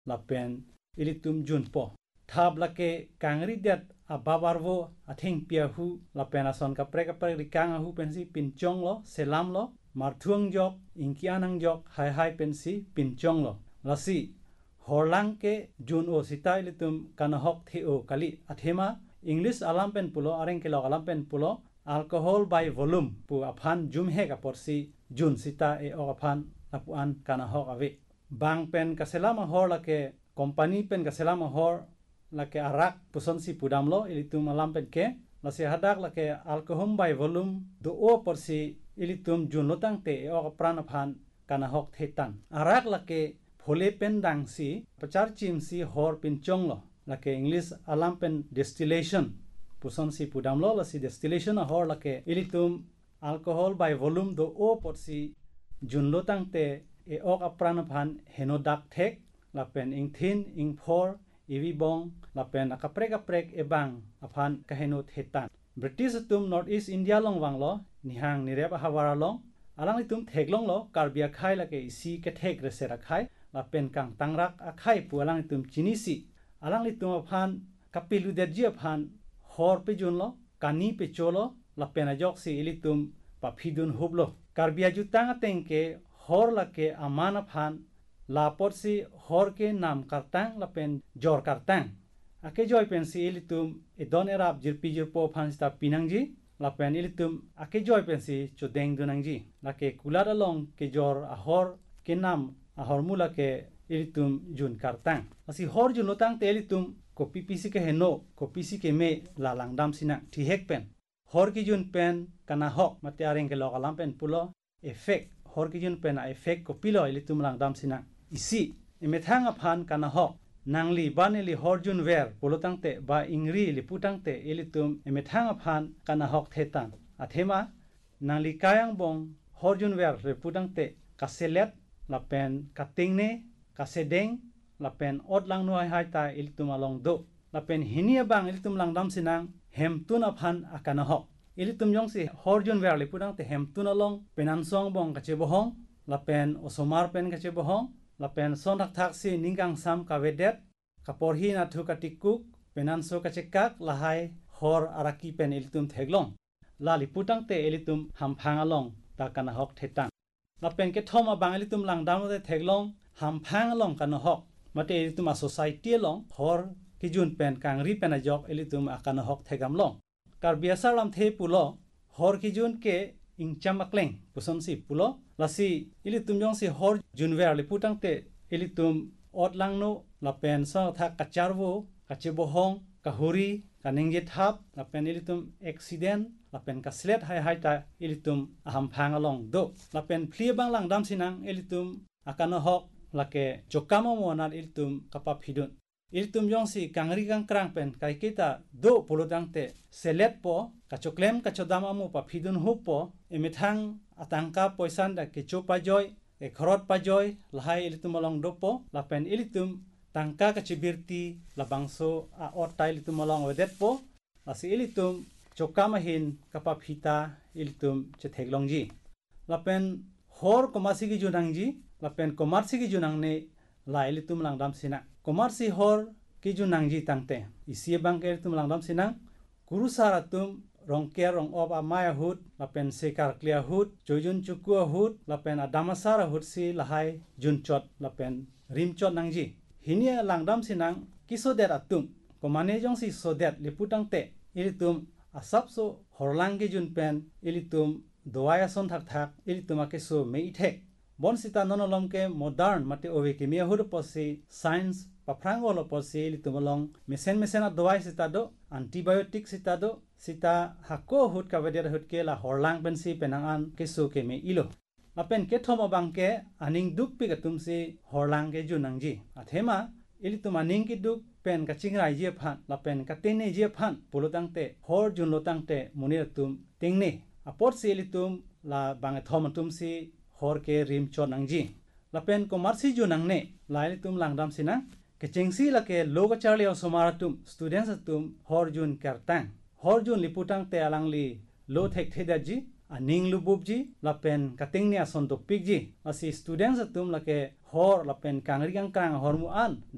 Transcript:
la pen ilitum jun po thab la ke kangri det ababarvo athing pia hu la pen ason kapre rikang hu pensi pinchong lo selam lo marthuang jok ingkianang jok hai pensi pinchong lo lasi horlang ke jun o sitai litum kanahok theo kali athema English alam pen pulo areng ke lok alam pen pulo alcohol by volume pu aphan jum he ka porsi jun sita e o aphan apuan kanahok ave bang pen kaselama hor la ke company pen kaselama hor la ke arak puson si pudam lo ilitum alam pen ke la se hadak la ke alcohol by volume do o porsi ilitum jun lotang te e o pran aphan kanahok thetan arak la ke phole pen dang si pachar chim si hor pin chong lo la ke English alam pen distillation puson si pudam lo la si distillation a hor la ke ilitum alcohol by volume do o porsi jun lotang te e ok apran aphan henodak thek la pen ing thin ing phor iwi bong la pen akaprek e bang aphan kaheno thetan British tum North East India long wang lo nihang nirep hawara long alang itum theklong lo karbia khai la ke isi ke thek resera khai la pen kang tangrak akhai pu alang itum chinisi alang itum aphan kapilu derji aphan hor pe jun lo kani pe cholo la pen ajok si ilitum paphidun hublo karbia jutang atengke hor la ke aman aphan la porsi hor ke nam kartang la pen jor kartang ake joy pen si ilitum edon erap jirpi jirpo phan sta pinangji la pen ilitum ake joy pen si chodeng dunangji la ke kular along ke jor ahor ke nam ahor mula ke ilitum jun kartang asi hor jun lotang te ilitum ko pipisi ke heno ko pisi ke me la langdam sina thi hek pen hor ki jun pen kana hok mate areng ke lokalam pen pulo effect hor ki jun pen a effect ko pilo ilitum langdam sina isi emethang aphan kana hok nangli baneli horjun ver polotangte ba ingri liputangte elitum emethang aphan kana hok thetan athema nangli kayang bong horjun ver reputangte kaselet lapen katingne kasedeng lapen odlang nuai haita elitum along do lapen hinia bang elitum langdam sinang hemtun aphan akana hok elitum yongsi horjun ver liputangte hemtun along penansong bong kachebohong lapen osomar pen kachebohong lapen sondak taksi ninggang sam kavedet kaporhi na thukatikuk penanso kachekak lahai hor araki pen elitum theglong la liputang te elitum hamphang along ta kana hok thetan lapen ke thoma bang elitum langdam te theglong hamphang along kana hok mate elitum a society along hor kijun pen kangri pen ajok elitum akana hok thegam long kar biasalam the pulo hor kijun ke ingcham akleng puson si pulo lasi ilitum yong si hor junver liputang te ilitum odlangno lapen sa tha kacharwo kachebohong kahuri kanengje thap lapen ilitum accident lapen kaslet hai ta ilitum aham phang along do lapen phlie bang langdam sinang ilitum akana hok lake chokamo monal ilitum kapa phidun ilitum yong si kangri kang krang pen kai kita do polodang te selet po kachoklem kachodama mu pa phidun hu po emethang atangka poisan da ke chopa joy e khorot pa joy lahai ilitum along do po lapen ilitum tangka kachibirti labangso a otai ilitum along wedet po asi ilitum chokama hin kapa phita ilitum chetheglongji lapen hor komasi gi junangji lapen komarsi gi junangne la ilitum langdam sina komarsi hor ki junangji tangte isi bangke ilitum langdam sina guru saratum rongke rong ob amaya hut lapen sekar clear hut joyun chukua hut lapen adamasara hut si lahai junchot lapen rimchot nangji hinia langdam sinang kisodet atum komane jong si sodet liputang te ilitum asapso horlange jun pen ilitum doaya son thak ilitum akeso meithek bon sita nonolom ke modern mate owe ke mia hur posi science paprangolo posi ilitum along mesen doai sita do antibiotic sita do sita hako hut kavedir hut ke la horlang pen si penangan keso ke me ilo lapen ke thoma bangke aning duk pi katum si horlang ke junangji athema ilitum aning ki duk pen kachingrai je phan lapen katene je phan polotang te hor jun lotang te muniratum tingne apor si ilitum la bang thoma tum si hor ke rim chonangji lapen komarsi junangne la ilitum langdam sina kechengsi la ke loga charli osomaratum students atum hor jun kartang hor jun liputang te alangli lo thek thedaji aning lububji lapen katingni asondok pikji asi students atum la ke hor lapen kangri kang krang hormu an